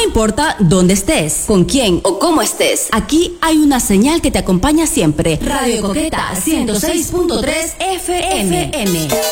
importa dónde estés, con quién o cómo estés, aquí hay una señal que te acompaña siempre. Radio Coqueta 106.3 FM.